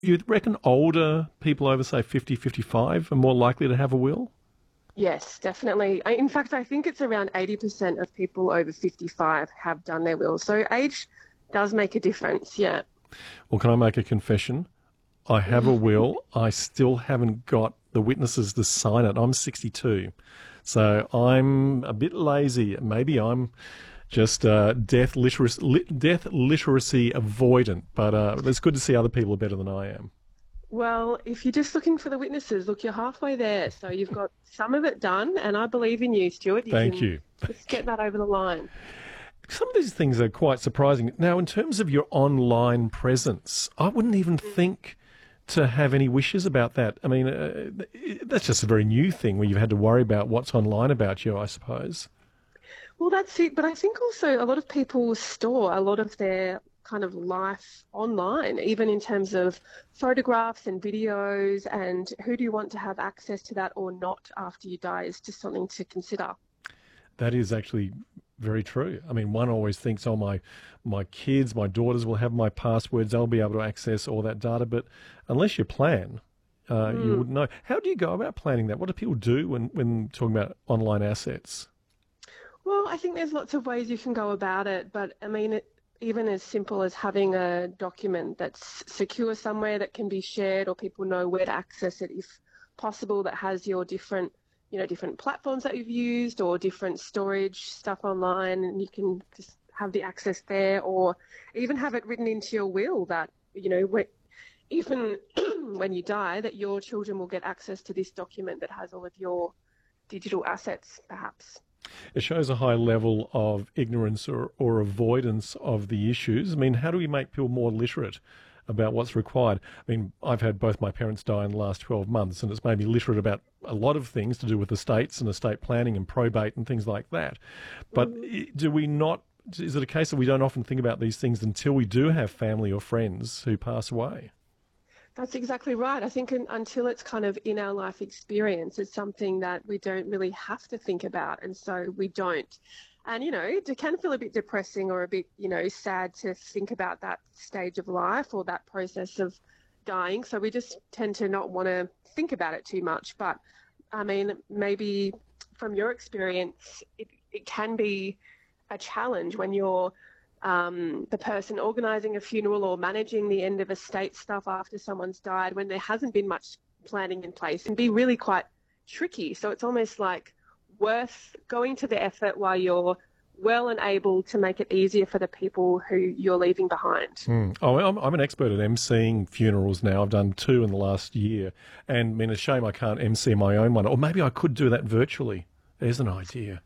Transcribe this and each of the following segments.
You'd reckon older people over, say, 50, 55 are more likely to have a will? Yes, definitely. In fact, I think it's around 80% of people over 55 have done their will. So age does make a difference. Yeah. Or can I make a confession? I have a will. I still haven't got the witnesses to sign it. I'm 62. So I'm a bit lazy. Maybe I'm just death literacy avoidant. But it's good to see other people are better than I am. Well, if you're just looking for the witnesses, look, you're halfway there. So you've got some of it done, and I believe in you, Stuart. You Thank can you. just get that over the line. Some of these things are quite surprising. Now, in terms of your online presence, I wouldn't even think to have any wishes about that. I mean, that's just a very new thing where you've had to worry about what's online about you, I suppose. Well, that's it. But I think also a lot of people store a lot of their kind of life online, even in terms of photographs and videos. And who do you want to have access to that or not after you die is just something to consider. That is actually very true. I mean, one always thinks, oh, my kids, my daughters will have my passwords. They'll be able to access all that data. But unless you plan, you Mm. wouldn't know. How do you go about planning that? What do people do when talking about online assets? Well, I think there's lots of ways you can go about it, but I mean, even as simple as having a document that's secure somewhere that can be shared or people know where to access it if possible, that has your different, different platforms that you've used or different storage stuff online, and you can just have the access there, or even have it written into your will that, even when you die, that your children will get access to this document that has all of your digital assets, perhaps. It shows a high level of ignorance or avoidance of the issues. I mean, how do we make people more literate about what's required? I mean, I've had both my parents die in the last 12 months, and it's made me literate about a lot of things to do with estates and estate planning and probate and things like that. But Mhm. do we not? Is it a case that we don't often think about these things until we do have family or friends who pass away? That's exactly right. I think until it's kind of in our life experience, it's something that we don't really have to think about. And so we don't. And, it can feel a bit depressing or a bit, sad to think about that stage of life or that process of dying. So we just tend to not want to think about it too much. But I mean, maybe from your experience, it can be a challenge when you're the person organising a funeral or managing the end of estate stuff after someone's died when there hasn't been much planning in place and be really quite tricky. So it's almost like worth going to the effort while you're well and able to make it easier for the people who you're leaving behind. Mm. Oh, I'm an expert at emceeing funerals now. I've done two in the last year. And I mean, it's a shame I can't MC my own one. Or maybe I could do that virtually. There's an idea.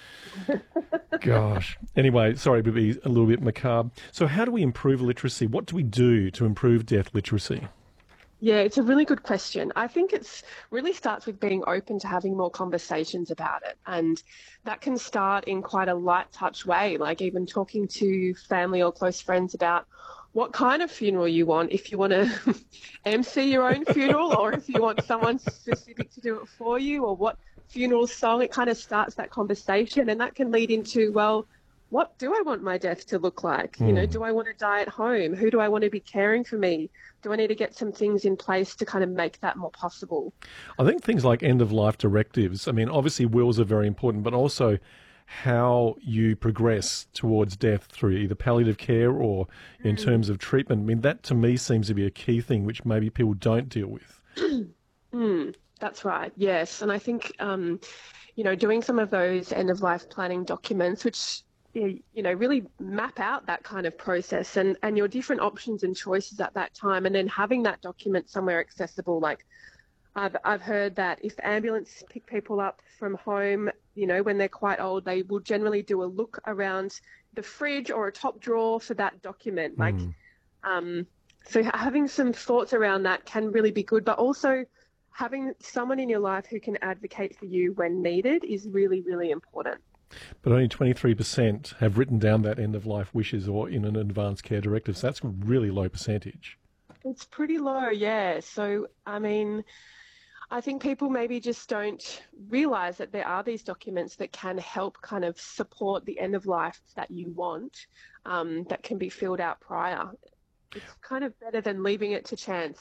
Gosh. Anyway, sorry to be a little bit macabre. So, how do we improve literacy? What do we do to improve death literacy? Yeah, it's a really good question. I think it's really starts with being open to having more conversations about it. And that can start in quite a light touch way, like even talking to family or close friends about what kind of funeral you want, if you want to MC your own funeral or if you want someone specific to do it for you, or what funeral song. It kind of starts that conversation, and that can lead into, well, what do I want my death to look like? Hmm. Do I want to die at home? Who do I want to be caring for me? Do I need to get some things in place to kind of make that more possible? I think things like end of life directives, I mean, obviously, wills are very important, but also how you progress towards death through either palliative care or in Mm. terms of treatment. I mean, that to me seems to be a key thing which maybe people don't deal with. Mm, that's right. Yes. And I think, doing some of those end of life planning documents, which, really map out that kind of process and your different options and choices at that time. And then having that document somewhere accessible. Like I've heard that if ambulance pick people up from home, when they're quite old, they will generally do a look around the fridge or a top drawer for that document. Hmm. Um, so having some thoughts around that can really be good, but also having someone in your life who can advocate for you when needed is really, really important. But only 23% have written down that end of life wishes or in an advanced care directive. So that's a really low percentage. It's pretty low, yeah. So, I mean, I think people maybe just don't realize that there are these documents that can help kind of support the end of life that you want, that can be filled out prior. It's kind of better than leaving it to chance.